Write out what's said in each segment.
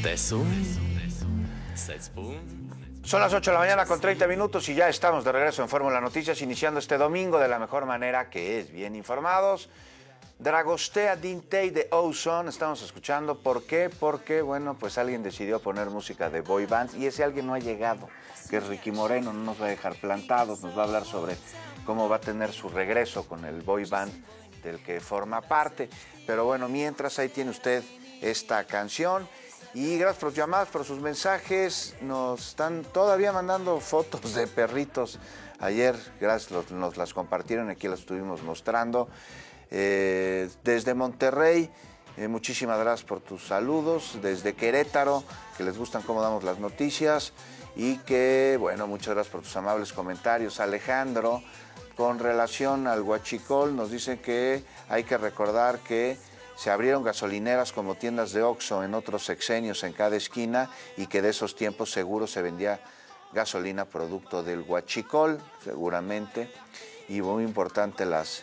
Son las 8 de la mañana con 30 minutos y ya estamos de regreso en Fórmula Noticias, iniciando este domingo de la mejor manera, que es bien informados. Dragostea Dintei de Ozone, estamos escuchando. ¿Por qué? Porque, bueno, pues alguien decidió poner música de boy bands y ese alguien no ha llegado, que es Ricky Moreno, no nos va a dejar plantados, nos va a hablar sobre cómo va a tener su regreso con el boy band del que forma parte. Pero bueno, mientras ahí tiene usted esta canción. Y gracias por sus llamadas, por sus mensajes. Nos están todavía mandando fotos de perritos. Ayer, gracias, nos las compartieron, aquí las estuvimos mostrando. Desde Monterrey, muchísimas gracias por tus saludos. Desde Querétaro, que les gustan cómo damos las noticias. Y que, bueno, muchas gracias por tus amables comentarios. Alejandro, con relación al huachicol, nos dicen que hay que recordar que se abrieron gasolineras como tiendas de Oxxo en otros sexenios en cada esquina y que de esos tiempos seguro se vendía gasolina producto del huachicol, seguramente. Y muy importante las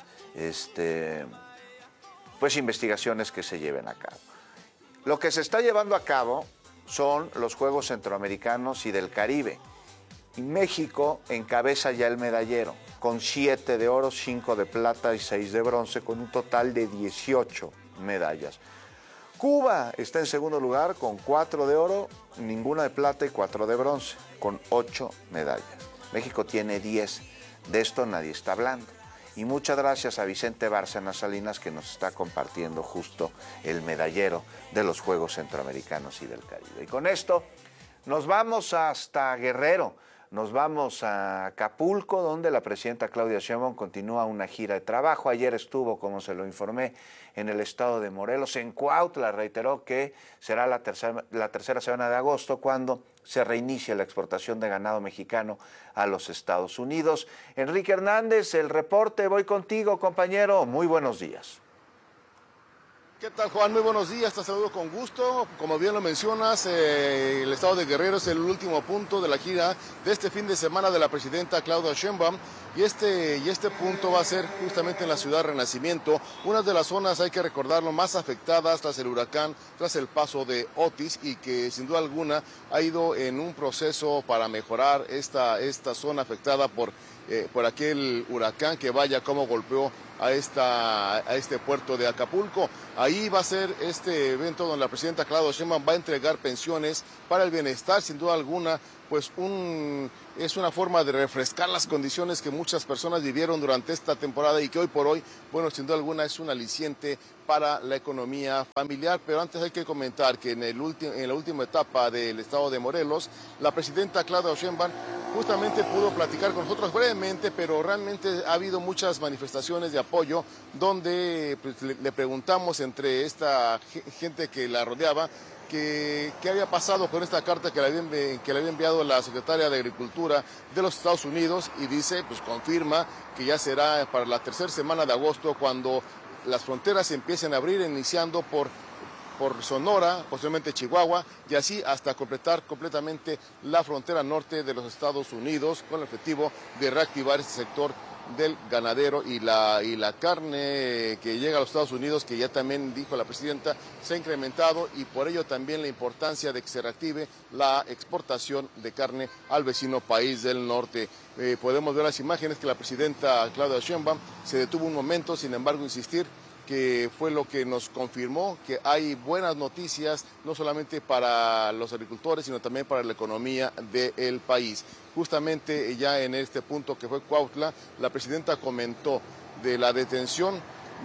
investigaciones que se lleven a cabo. Lo que se está llevando a cabo son los Juegos Centroamericanos y del Caribe. Y México encabeza ya el medallero, con 7 de oro, 5 de plata y 6 de bronce, con un total de 18 medallas. Cuba está en segundo lugar con 4 de oro, ninguna de plata y 4 de bronce, con 8 medallas. México tiene 10, de esto nadie está hablando. Y muchas gracias a Vicente Bárcenas Salinas, que nos está compartiendo justo el medallero de los Juegos Centroamericanos y del Caribe. Y con esto nos vamos hasta Guerrero, nos vamos a Acapulco, donde la presidenta Claudia Sheinbaum continúa una gira de trabajo. Ayer estuvo, como se lo informé, en el estado de Morelos. En Cuautla reiteró que será la tercera semana de agosto cuando se reinicie la exportación de ganado mexicano a los Estados Unidos. Enrique Hernández, el reporte. Voy contigo, compañero. Muy buenos días. ¿Qué tal, Juan? Muy buenos días, te saludo con gusto. Como bien lo mencionas, el estado de Guerrero es el último punto de la gira de este fin de semana de la presidenta Claudia Sheinbaum. Y este punto va a ser justamente en la ciudad Renacimiento, una de las zonas, hay que recordarlo, más afectadas tras el huracán, tras el paso de Otis, y que sin duda alguna ha ido en un proceso para mejorar esta zona afectada por aquel huracán que vaya como golpeó a este puerto de Acapulco. Ahí va a ser este evento donde la presidenta Claudia Sheinbaum va a entregar pensiones para el bienestar, sin duda alguna, pues es una forma de refrescar las condiciones que muchas personas vivieron durante esta temporada y que hoy por hoy, bueno, sin duda alguna es un aliciente para la economía familiar. Pero antes hay que comentar que en la última etapa del estado de Morelos, la presidenta Claudia Sheinbaum justamente pudo platicar con nosotros brevemente, pero realmente ha habido muchas manifestaciones de apoyo donde pues, le preguntamos entre esta gente que la rodeaba qué había pasado con esta carta que le había enviado la secretaria de Agricultura de los Estados Unidos, y dice, pues confirma que ya será para la tercera semana de agosto cuando las fronteras se empiecen a abrir, iniciando por Sonora, posteriormente Chihuahua, y así hasta completar completamente la frontera norte de los Estados Unidos, con el objetivo de reactivar este sector del ganadero y la carne que llega a los Estados Unidos, que ya también dijo la presidenta, se ha incrementado, y por ello también la importancia de que se reactive la exportación de carne al vecino país del norte. Podemos ver las imágenes que la presidenta Claudia Sheinbaum se detuvo un momento, sin embargo insistir que fue lo que nos confirmó que hay buenas noticias, no solamente para los agricultores, sino también para la economía del país. Justamente ya en este punto que fue Cuautla, la presidenta comentó de la detención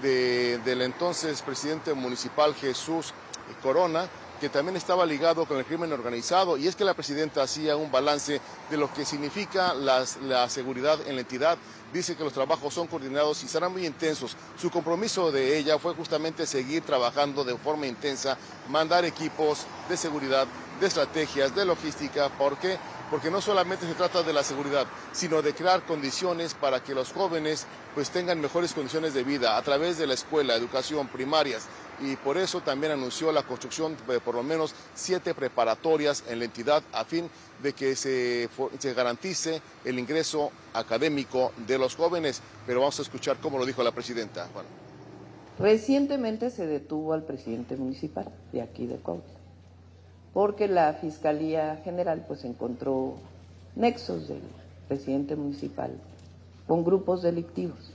del entonces presidente municipal Jesús Corona, que también estaba ligado con el crimen organizado, y es que la presidenta hacía un balance de lo que significa la seguridad en la entidad. Dice que los trabajos son coordinados y serán muy intensos. Su compromiso de ella fue justamente seguir trabajando de forma intensa, mandar equipos de seguridad, de estrategias, de logística. ¿Por qué? Porque no solamente se trata de la seguridad, sino de crear condiciones para que los jóvenes pues tengan mejores condiciones de vida a través de la escuela, educación, primarias. Y por eso también anunció la construcción de por lo menos 7 preparatorias en la entidad, a fin de que se garantice el ingreso académico de los jóvenes. Pero vamos a escuchar cómo lo dijo la presidenta. Bueno. Recientemente se detuvo al presidente municipal de aquí de Cuautla porque la Fiscalía General pues encontró nexos del presidente municipal con grupos delictivos.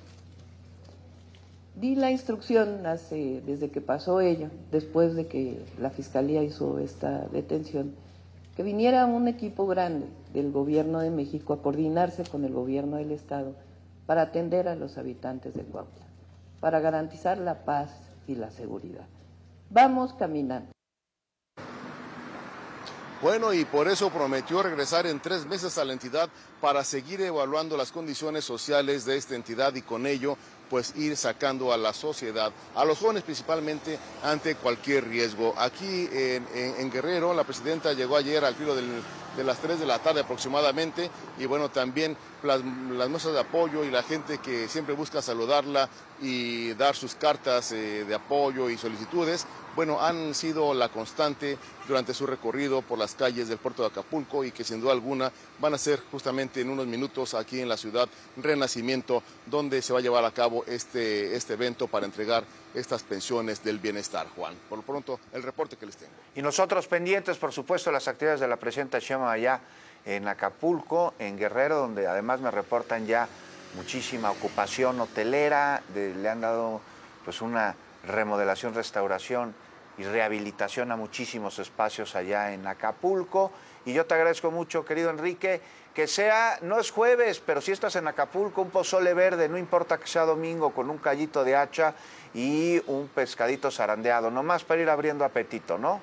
Di la instrucción desde que pasó ello, después de que la Fiscalía hizo esta detención, que viniera un equipo grande del Gobierno de México a coordinarse con el Gobierno del Estado para atender a los habitantes de Cuautla, para garantizar la paz y la seguridad. Vamos caminando. Bueno, y por eso prometió regresar en 3 meses a la entidad para seguir evaluando las condiciones sociales de esta entidad y con ello pues ir sacando a la sociedad, a los jóvenes principalmente, ante cualquier riesgo. Aquí en Guerrero, la presidenta llegó ayer al filo de las 3 de la tarde aproximadamente, y bueno, también las mesas de apoyo y la gente que siempre busca saludarla y dar sus cartas de apoyo y solicitudes, bueno, han sido la constante durante su recorrido por las calles del puerto de Acapulco, y que sin duda alguna van a ser justamente en unos minutos aquí en la ciudad Renacimiento, donde se va a llevar a cabo este evento para entregar estas pensiones del bienestar, Juan. Por lo pronto, el reporte que les tengo. Y nosotros pendientes, por supuesto, de las actividades de la presidenta Sheinbaum allá en Acapulco, en Guerrero, donde además me reportan ya muchísima ocupación hotelera, le han dado pues una remodelación, restauración y rehabilitación a muchísimos espacios allá en Acapulco. Y yo te agradezco mucho, querido Enrique, que no es jueves, pero si estás en Acapulco, un pozole verde, no importa que sea domingo, con un callito de hacha y un pescadito zarandeado, nomás para ir abriendo apetito, ¿no?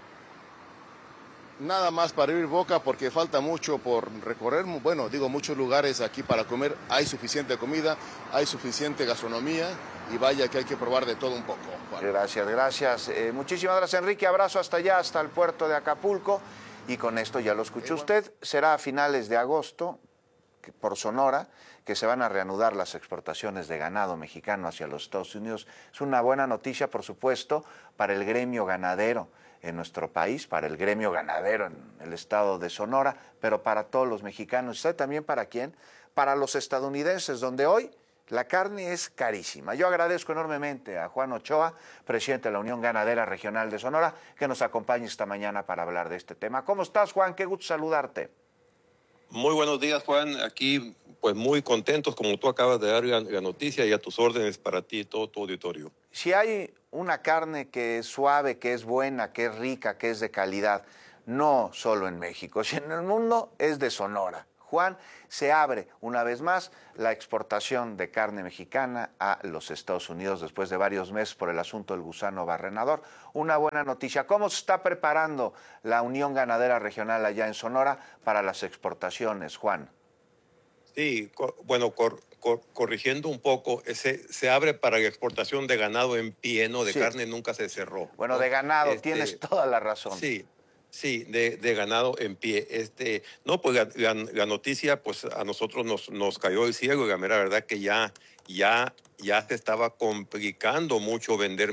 Nada más para abrir boca, porque falta mucho por recorrer. Bueno, digo, muchos lugares aquí para comer, hay suficiente comida, hay suficiente gastronomía, y vaya que hay que probar de todo un poco. Bueno. Gracias. Muchísimas gracias, Enrique. Abrazo hasta allá, hasta el puerto de Acapulco. Y con esto ya lo escuchó usted. Será a finales de agosto, por Sonora, que se van a reanudar las exportaciones de ganado mexicano hacia los Estados Unidos. Es una buena noticia, por supuesto, para el gremio ganadero en nuestro país, para el gremio ganadero en el estado de Sonora, pero para todos los mexicanos. ¿Sabe también para quién? Para los estadounidenses, donde hoy la carne es carísima. Yo agradezco enormemente a Juan Ochoa, presidente de la Unión Ganadera Regional de Sonora, que nos acompañe esta mañana para hablar de este tema. ¿Cómo estás, Juan? Qué gusto saludarte. Muy buenos días, Juan. Aquí, pues muy contentos, como tú acabas de dar la noticia, y a tus órdenes para ti y todo tu auditorio. Si hay una carne que es suave, que es buena, que es rica, que es de calidad, no solo en México, sino en el mundo, es de Sonora. Juan, se abre una vez más la exportación de carne mexicana a los Estados Unidos después de varios meses por el asunto del gusano barrenador. Una buena noticia. ¿Cómo se está preparando la Unión Ganadera Regional allá en Sonora para las exportaciones, Juan? Sí, bueno, corrigiendo un poco, se abre para la exportación de ganado en pie, ¿no? De carne nunca se cerró. Bueno, de ganado, tienes toda la razón. Sí, de ganado en pie. No, pues la noticia, pues a nosotros nos cayó el cielo, y la mera verdad que ya se estaba complicando mucho vender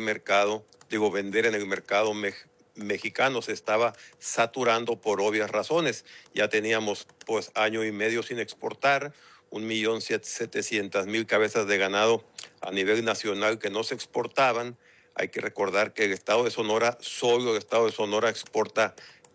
en el mercado mexicano, se estaba saturando por obvias razones. Ya teníamos pues año y medio sin exportar, 1.700.000 cabezas de ganado a nivel nacional que no se exportaban. Hay que recordar que el estado de Sonora, solo el estado de Sonora exporta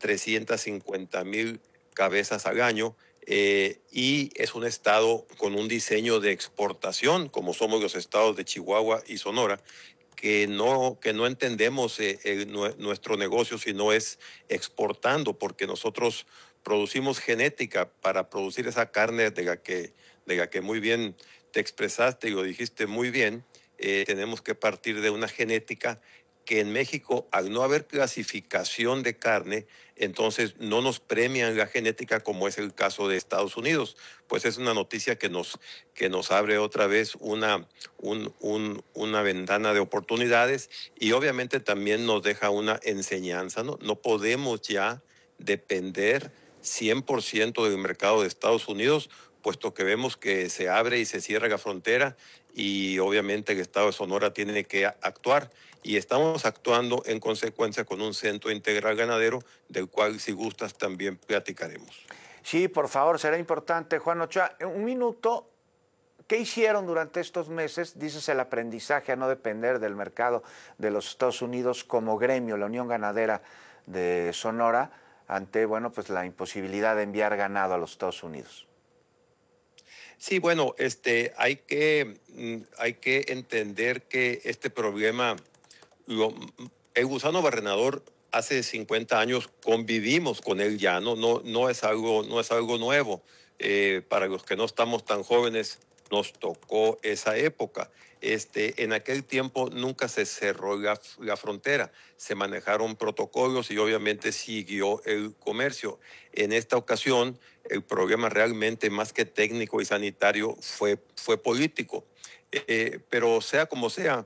350.000 cabezas al año, y es un estado con un diseño de exportación, como somos los estados de Chihuahua y Sonora, que no entendemos nuestro negocio si no es exportando, porque nosotros producimos genética para producir esa carne de la que muy bien te expresaste y lo dijiste muy bien. Tenemos que partir de una genética que en México, al no haber clasificación de carne, entonces no nos premian la genética, como es el caso de Estados Unidos. Pues es una noticia que nos abre otra vez una ventana de oportunidades, y obviamente también nos deja una enseñanza, ¿no? No podemos ya depender 100% del mercado de Estados Unidos, puesto que vemos que se abre y se cierra la frontera, y obviamente el estado de Sonora tiene que actuar, y estamos actuando en consecuencia con un centro integral ganadero, del cual, si gustas, también platicaremos. Sí, por favor, será importante. Juan Ochoa, un minuto. ¿Qué hicieron durante estos meses? Dices el aprendizaje a no depender del mercado de los Estados Unidos como gremio, la Unión Ganadera de Sonora, ante, bueno, pues la imposibilidad de enviar ganado a los Estados Unidos. Sí, bueno, hay que entender que este problema, el gusano barrenador, hace 50 años convivimos con él ya, no es algo nuevo. Para los que no estamos tan jóvenes, nos tocó esa época. En aquel tiempo nunca se cerró la frontera, se manejaron protocolos y obviamente siguió el comercio. En esta ocasión, el problema realmente más que técnico y sanitario fue político. Pero sea como sea,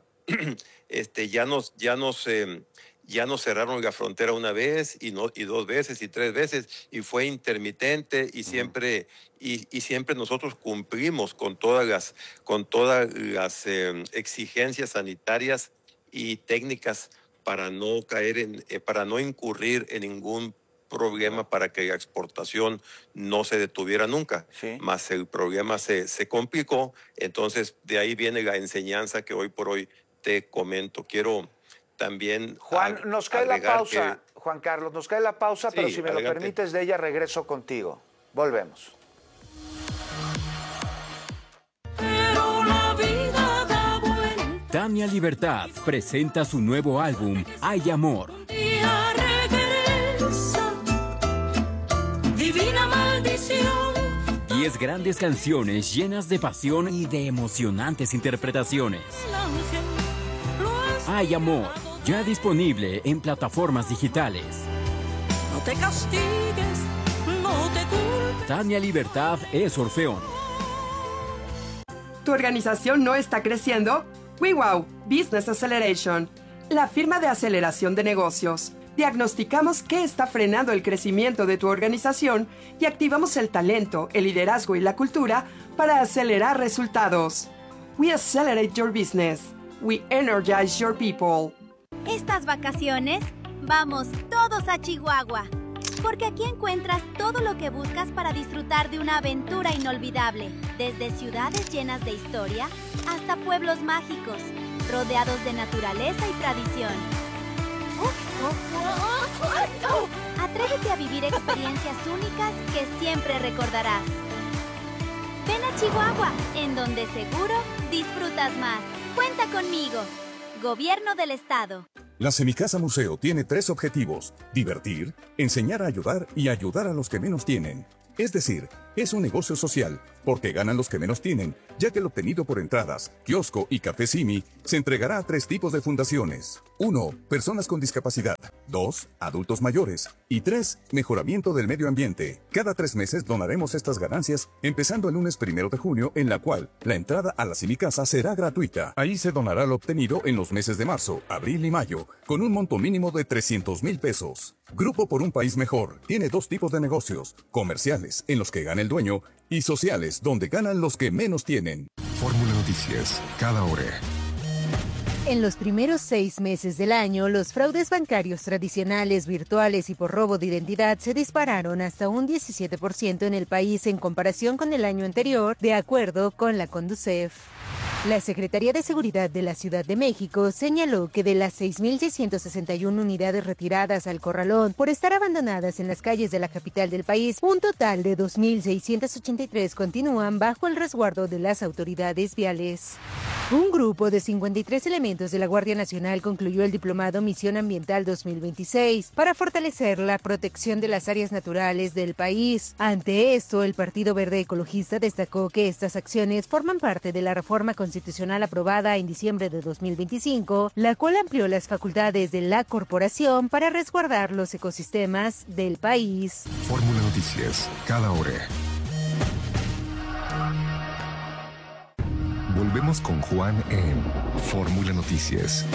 ya nos cerraron la frontera una vez y 2 veces y 3 veces y fue intermitente y siempre nosotros cumplimos con todas las exigencias sanitarias y técnicas para no para no incurrir en ningún problema, para que la exportación no se detuviera nunca. Sí. Más el problema se complicó, entonces de ahí viene la enseñanza que hoy por hoy te comento. Quiero también Juan, nos cae la pausa, Juan Carlos, nos cae la pausa, sí, pero si me adelante. lo permites, de ella regreso contigo. Volvemos. Tania Libertad presenta su nuevo álbum, Hay Amor. Divina maldición. 10 grandes canciones llenas de pasión y de emocionantes interpretaciones. Hay Amor, ya disponible en plataformas digitales. No te castigues, no te culpes. Tania Libertad es Orfeón. ¿Tu organización no está creciendo? WeWow Business Acceleration, la firma de aceleración de negocios. Diagnosticamos qué está frenando el crecimiento de tu organización y activamos el talento, el liderazgo y la cultura para acelerar resultados. We accelerate your business. We energize your people. Estas vacaciones, vamos todos a Chihuahua, porque aquí encuentras todo lo que buscas para disfrutar de una aventura inolvidable, desde ciudades llenas de historia hasta pueblos mágicos, rodeados de naturaleza y tradición. Atrévete a vivir experiencias únicas que siempre recordarás. Ven a Chihuahua, en donde seguro disfrutas más. Cuenta conmigo. Gobierno del Estado. La Semicasa Museo tiene 3 objetivos: divertir, enseñar a ayudar y ayudar a los que menos tienen. Es decir, es un negocio social, porque ganan los que menos tienen, ya que el obtenido por entradas, kiosco y café Simi se entregará a 3 tipos de fundaciones. 1. Personas con discapacidad. 2. Adultos mayores. Y 3. Mejoramiento del medio ambiente. Cada 3 meses donaremos estas ganancias, empezando el lunes 1 de junio, en la cual la entrada a la Semicasa será gratuita. Ahí se donará lo obtenido en los meses de marzo, abril y mayo, con un monto mínimo de 300,000 pesos. Grupo por un País Mejor tiene 2 tipos de negocios: comerciales, en los que gana el dueño, y sociales, donde ganan los que menos tienen. Fórmula Noticias, cada hora. En los primeros 6 meses del año, los fraudes bancarios tradicionales, virtuales y por robo de identidad se dispararon hasta un 17% en el país en comparación con el año anterior, de acuerdo con la Conducef. La Secretaría de Seguridad de la Ciudad de México señaló que de las 6,661 unidades retiradas al corralón por estar abandonadas en las calles de la capital del país, un total de 2,683 continúan bajo el resguardo de las autoridades viales. Un grupo de 53 elementos de la Guardia Nacional concluyó el diplomado Misión Ambiental 2026 para fortalecer la protección de las áreas naturales del país. Ante esto, el Partido Verde Ecologista destacó que estas acciones forman parte de la reforma constitucional aprobada en diciembre de 2025, la cual amplió las facultades de la corporación para resguardar los ecosistemas del país. Fórmula Noticias, cada hora. Volvemos con Juan en Fórmula Noticias.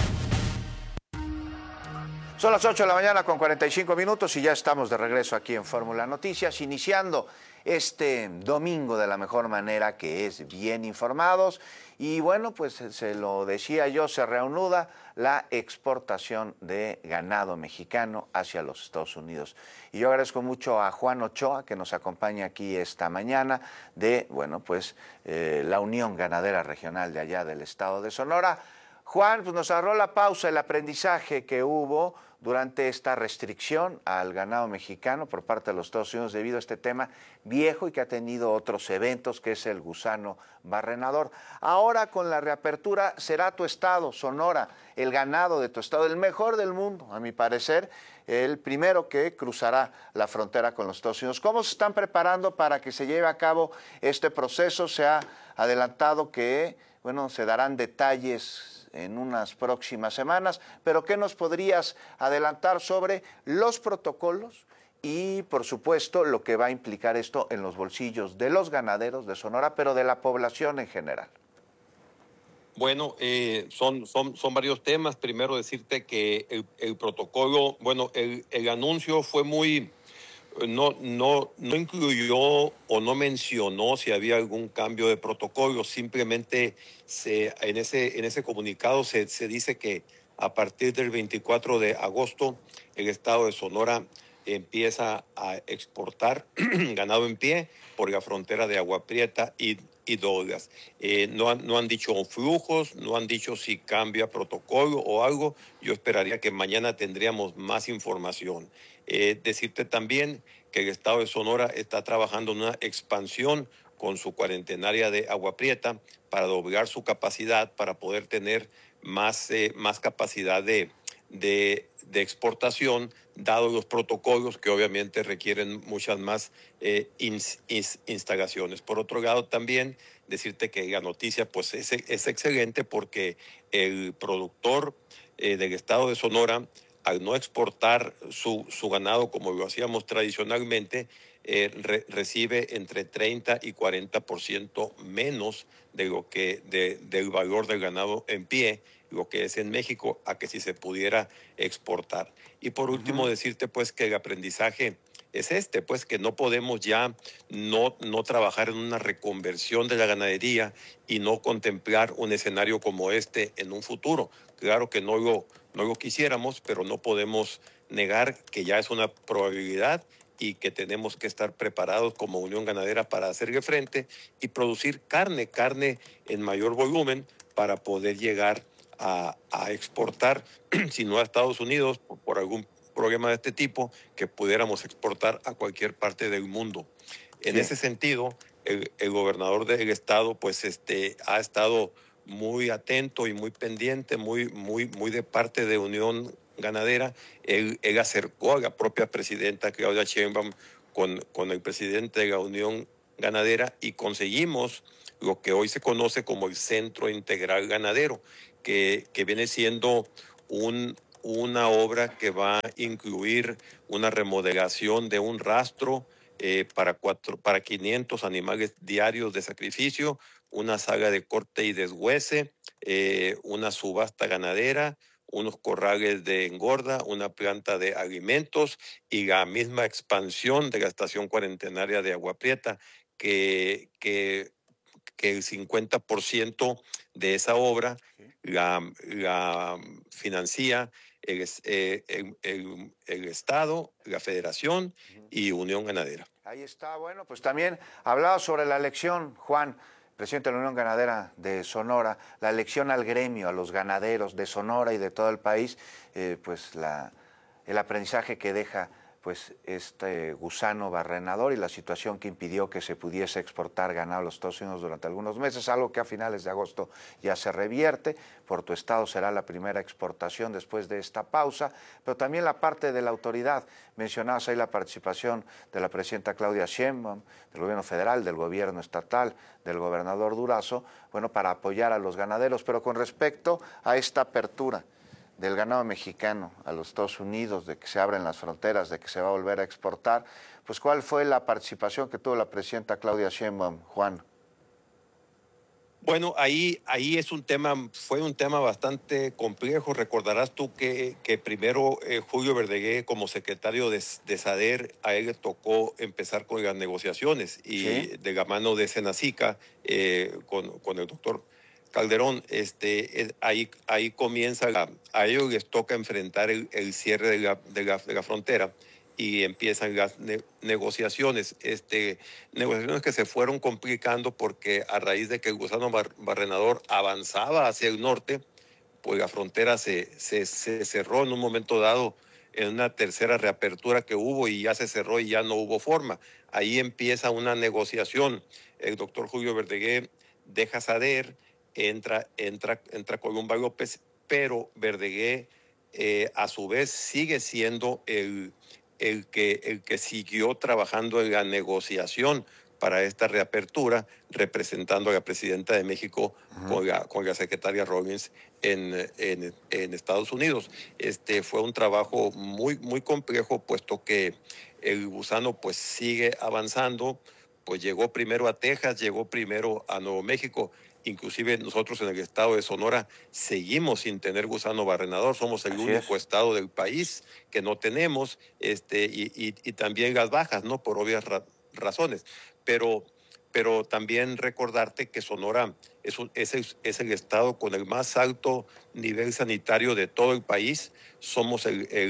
Son las 8 de la mañana con 45 minutos y ya estamos de regreso aquí en Fórmula Noticias, iniciando este domingo de la mejor manera, que es bien informados. Y bueno, pues se lo decía yo, se reanuda la exportación de ganado mexicano hacia los Estados Unidos. Y yo agradezco mucho a Juan Ochoa, que nos acompaña aquí esta mañana, de, bueno, pues la Unión Ganadera Regional de allá del estado de Sonora. Juan, pues nos agarró la pausa, el aprendizaje que hubo durante esta restricción al ganado mexicano por parte de los Estados Unidos debido a este tema viejo y que ha tenido otros eventos, que es el gusano barrenador. Ahora, con la reapertura, será tu estado, Sonora, el ganado de tu estado, el mejor del mundo, a mi parecer, el primero que cruzará la frontera con los Estados Unidos. ¿Cómo se están preparando para que se lleve a cabo este proceso? Se ha adelantado que, bueno, se darán detalles en unas próximas semanas, pero ¿qué nos podrías adelantar sobre los protocolos y, por supuesto, lo que va a implicar esto en los bolsillos de los ganaderos de Sonora, pero de la población en general? Bueno, son varios temas. Primero decirte que el protocolo, bueno, el anuncio fue muy... No incluyó o no mencionó si había algún cambio de protocolo, simplemente en ese comunicado se dice que a partir del 24 de agosto el estado de Sonora empieza a exportar ganado en pie por la frontera de Agua Prieta y Douglas. No han dicho flujos, no han dicho si cambia protocolo o algo. Yo esperaría que mañana tendríamos más información. Decirte también que el estado de Sonora está trabajando en una expansión con su cuarentenaria de Agua Prieta para doblar su capacidad, para poder tener más capacidad de exportación, dado los protocolos que obviamente requieren muchas más instalaciones. Por otro lado, también decirte que la noticia pues es excelente porque el productor del estado de Sonora, al no exportar su ganado como lo hacíamos tradicionalmente, recibe entre 30 y 40% menos del valor del ganado en pie, lo que es en México, a que si se pudiera exportar. Y por último, decirte pues que el aprendizaje es pues que no podemos ya no trabajar en una reconversión de la ganadería y no contemplar un escenario como este en un futuro. Claro que no lo quisiéramos, pero no podemos negar que ya es una probabilidad y que tenemos que estar preparados como Unión Ganadera para hacerle frente y producir carne en mayor volumen para poder llegar a exportar, si no a Estados Unidos, por algún problema de este tipo, que pudiéramos exportar a cualquier parte del mundo. En ese sentido, el gobernador del estado pues ha estado muy atento y muy pendiente, muy de parte de Unión Ganadera. Él acercó a la propia presidenta Claudia Sheinbaum con el presidente de la Unión Ganadera y conseguimos lo que hoy se conoce como el Centro Integral Ganadero, que viene siendo una obra que va a incluir una remodelación de un rastro para 500 animales diarios de sacrificio, una sala de corte y deshuese, una subasta ganadera, unos corrales de engorda, una planta de alimentos y la misma expansión de la estación cuarentenaria de Agua Prieta, que el 50% de esa obra la financia el Estado, la Federación y Unión Ganadera. Ahí está, bueno, pues también hablaba sobre la elección, Juan, presidente de la Unión Ganadera de Sonora, la elección al gremio, a los ganaderos de Sonora y de todo el país, pues el aprendizaje que deja pues este gusano barrenador y la situación que impidió que se pudiese exportar ganado a los Estados Unidos durante algunos meses, algo que a finales de agosto ya se revierte. Por tu estado será la primera exportación después de esta pausa, pero también la parte de la autoridad. Mencionabas ahí la participación de la presidenta Claudia Sheinbaum, del gobierno federal, del gobierno estatal, del gobernador Durazo, bueno, para apoyar a los ganaderos, pero con respecto a esta apertura del ganado mexicano a los Estados Unidos, de que se abren las fronteras, de que se va a volver a exportar, pues ¿cuál fue la participación que tuvo la presidenta Claudia Sheinbaum, Juan? Bueno, ahí fue un tema bastante complejo. Recordarás tú que primero Julio Verdegué, como secretario de SADER, a él le tocó empezar con las negociaciones y de la mano de Senacica con el doctor Calderón, ahí comienza, a ellos les toca enfrentar el cierre de la frontera y empiezan las negociaciones, negociaciones que se fueron complicando porque a raíz de que el gusano barrenador avanzaba hacia el norte, pues la frontera se cerró en un momento dado en una tercera reapertura que hubo y ya se cerró y ya no hubo forma. Ahí empieza una negociación. El doctor Julio Verdaguer deja Sader, entra Columba López, pero Verdaguer a su vez sigue siendo el que siguió trabajando en la negociación para esta reapertura, representando a la presidenta de México con la secretaria Rollins en Estados Unidos. Fue un trabajo muy, muy complejo, puesto que el gusano pues sigue avanzando, pues llegó primero a Texas, llegó primero a Nuevo México. Inclusive nosotros en el estado de Sonora seguimos sin tener gusano barrenador, somos el único estado del país que no tenemos, y también las bajas, ¿no? Por obvias razones. Pero también recordarte que Sonora es el estado con el más alto nivel sanitario de todo el país. Somos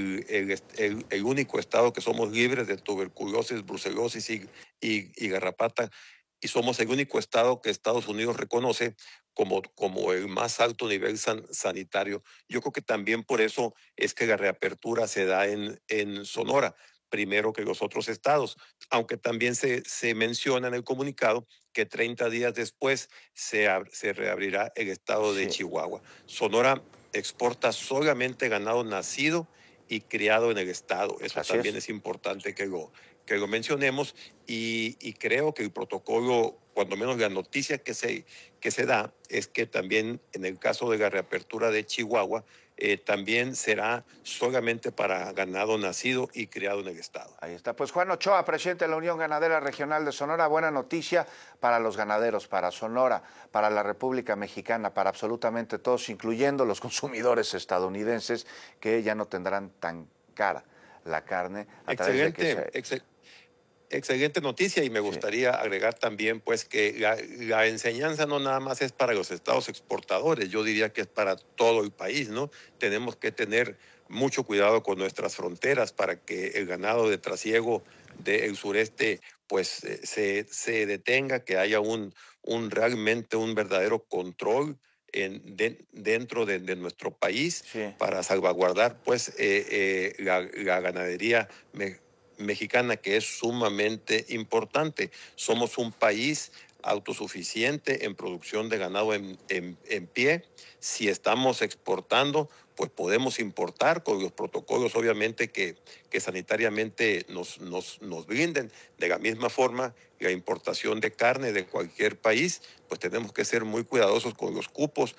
el único estado que somos libres de tuberculosis, brucelosis y garrapata. Y somos el único estado que Estados Unidos reconoce como el más alto nivel sanitario. Yo creo que también por eso es que la reapertura se da en Sonora, primero que los otros estados, aunque también se menciona en el comunicado que 30 días después se reabrirá el estado de Chihuahua. Sonora exporta solamente ganado nacido y criado en el estado. Eso también es importante que lo mencionemos, y creo que el protocolo, cuando menos la noticia que se da, es que también en el caso de la reapertura de Chihuahua, también será solamente para ganado nacido y criado en el estado. Ahí está. Pues Juan Ochoa, presidente de la Unión Ganadera Regional de Sonora, buena noticia para los ganaderos, para Sonora, para la República Mexicana, para absolutamente todos, incluyendo los consumidores estadounidenses, que ya no tendrán tan cara la carne. Excelente noticia, y me gustaría agregar también pues que la enseñanza no nada más es para los estados exportadores, yo diría que es para todo el país, ¿no? Tenemos que tener mucho cuidado con nuestras fronteras para que el ganado de trasiego del sureste pues se detenga, que haya realmente un verdadero control dentro de nuestro país para salvaguardar pues la ganadería mexicana, que es sumamente importante. Somos un país autosuficiente en producción de ganado en pie. Si estamos exportando, pues podemos importar con los protocolos, obviamente, que sanitariamente nos brinden. De la misma forma, la importación de carne de cualquier país, pues tenemos que ser muy cuidadosos con los cupos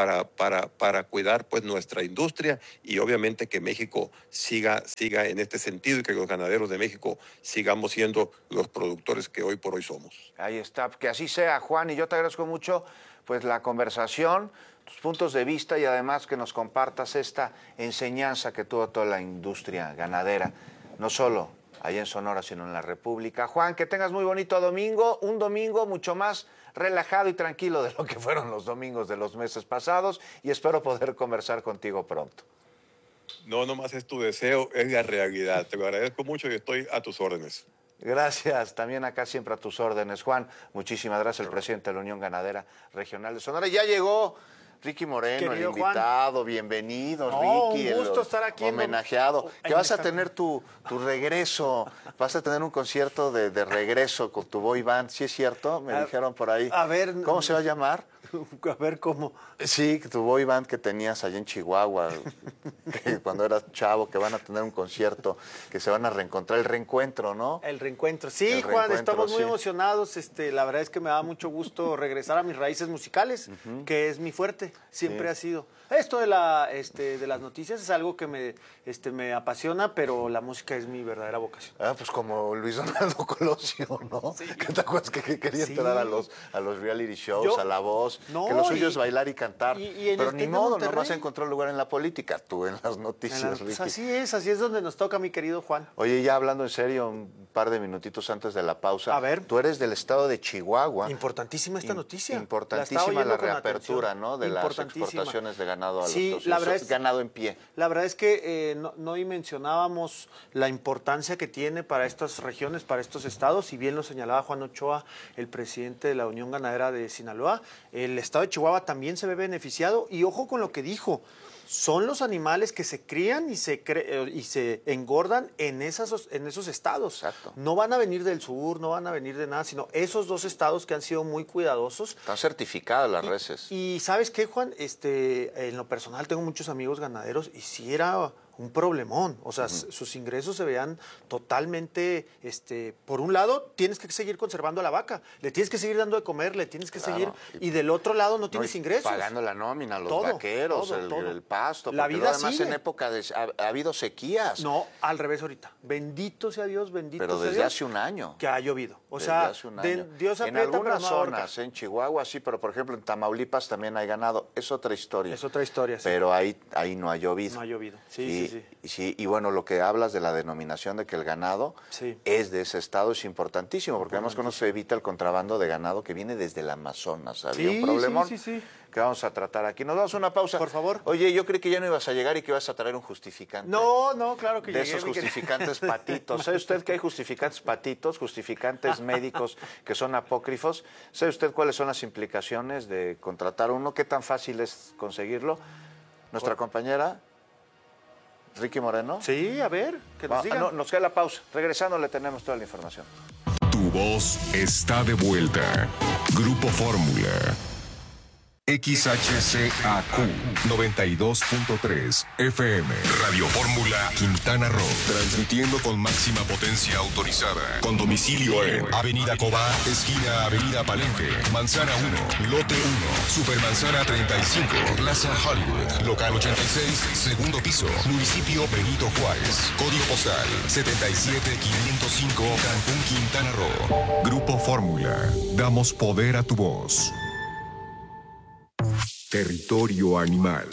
para cuidar pues nuestra industria, y obviamente que México siga en este sentido, y que los ganaderos de México sigamos siendo los productores que hoy por hoy somos. Ahí está, que así sea, Juan, y yo te agradezco mucho pues la conversación, tus puntos de vista, y además que nos compartas esta enseñanza que tuvo toda la industria ganadera, no solo allá en Sonora, sino en la República. Juan, que tengas muy bonito domingo, un domingo mucho más relajado y tranquilo de lo que fueron los domingos de los meses pasados, y espero poder conversar contigo pronto. No, nomás es tu deseo, es la realidad. Te lo agradezco mucho y estoy a tus órdenes. Gracias, también acá siempre a tus órdenes, Juan. Muchísimas gracias, el presidente de la Unión Ganadera Regional de Sonora. Ya llegó Ricky Moreno, querido el invitado. Juan. Bienvenido, Ricky. Un gusto estar aquí. Homenajeado. Que vas a tener tu regreso, vas a tener un concierto de regreso con tu boy band, ¿sí es cierto? Me dijeron por ahí. A ver. ¿Cómo se va a llamar? A ver, ¿cómo? Sí, tu boy band que tenías allá en Chihuahua, que cuando eras chavo, que van a tener un concierto, que se van a reencontrar, el reencuentro, ¿no? El reencuentro. Sí, Juan, estamos muy emocionados. La verdad es que me da mucho gusto regresar a mis raíces musicales, que es mi fuerte, siempre ha sido. Esto de las noticias es algo que me apasiona, pero la música es mi verdadera vocación. Ah, pues como Luis Donaldo Colosio, ¿no? Sí. ¿Qué te acuerdas que quería entrar a los reality shows, a La Voz? No, que lo suyo es bailar y cantar. Pero ni modo, nomás encontró lugar en la política, tú en las noticias, Ricky. Pues así es donde nos toca, mi querido Juan. Oye, ya hablando en serio, par de minutitos antes de la pausa. A ver. Tú eres del estado de Chihuahua. Importantísima esta noticia. Importantísima la reapertura, ¿no? De las exportaciones de ganado a los Estados Unidos. Ganado en pie. La verdad es que no mencionábamos la importancia que tiene para estas regiones, para estos estados, y bien lo señalaba Juan Ochoa, el presidente de la Unión Ganadera de Sinaloa. El estado de Chihuahua también se ve beneficiado, y ojo con lo que dijo. Son los animales que se crían y se engordan en esos estados. Exacto. No van a venir del sur, no van a venir de nada, sino esos 2 estados que han sido muy cuidadosos. Están certificadas las reses. Y ¿sabes qué, Juan? En lo personal tengo muchos amigos ganaderos y sí era un problemón. O sea, sus ingresos se veían totalmente, por un lado, tienes que seguir conservando a la vaca, le tienes que seguir dando de comer, le tienes que seguir, y del otro lado no tienes ingresos. Pagando la nómina, los vaqueros, el pasto. La vida además sigue. En época ha habido sequías. No, al revés ahorita. Bendito sea Dios, bendito sea Dios. Pero desde hace un año. Que ha llovido. O desde sea, hace un año. Dios aprieta, en algunas no zonas, en Chihuahua sí, pero por ejemplo en Tamaulipas también hay ganado. Es otra historia. Es otra historia, sí. Pero ahí no ha llovido. No ha llovido, sí. Y bueno, lo que hablas de la denominación de que el ganado es de ese estado es importantísimo, porque además con eso se evita el contrabando de ganado que viene desde el Amazonas. Había un problemón que vamos a tratar aquí. Nos damos una pausa. Por favor. Oye, yo creí que ya no ibas a llegar y que ibas a traer un justificante. No, claro que de llegué. Esos justificantes patitos. ¿Sabe usted que hay justificantes patitos, justificantes médicos que son apócrifos? ¿Sabe usted cuáles son las implicaciones de contratar uno? ¿Qué tan fácil es conseguirlo? Nuestra compañera Ricky Moreno. Sí, a ver, que nos diga. Nos queda la pausa. Regresando le tenemos toda la información. Tu voz está de vuelta. Grupo Fórmula. XHCAQ 92.3 FM. Radio Fórmula Quintana Roo. Transmitiendo con máxima potencia autorizada. Con domicilio en Avenida Cobá, esquina Avenida Palenque, Manzana 1, Lote 1, Supermanzana 35, Plaza Hollywood, Local 86, segundo piso, Municipio Benito Juárez. Código postal 77505, Cancún, Quintana Roo. Grupo Fórmula. Damos poder a tu voz. Territorio animal.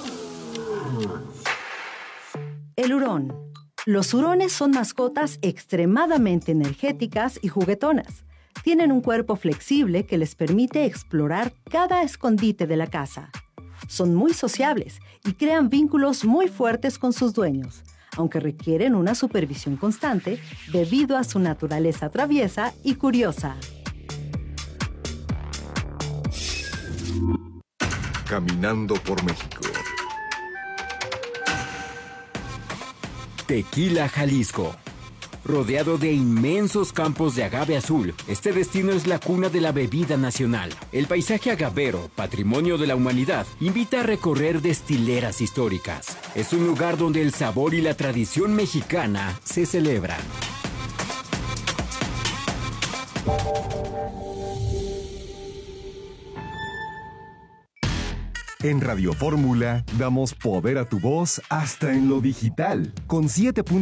El hurón. Los hurones son mascotas extremadamente energéticas y juguetonas. Tienen un cuerpo flexible que les permite explorar cada escondite de la casa. Son muy sociables y crean vínculos muy fuertes con sus dueños, aunque requieren una supervisión constante debido a su naturaleza traviesa y curiosa. Caminando por México. Tequila, Jalisco. Rodeado de inmensos campos de agave azul, este destino es la cuna de la bebida nacional. El paisaje agavero, patrimonio de la humanidad, invita a recorrer destileras históricas. Es un lugar donde el sabor y la tradición mexicana se celebran. En Radio Fórmula damos poder a tu voz hasta en lo digital, con 7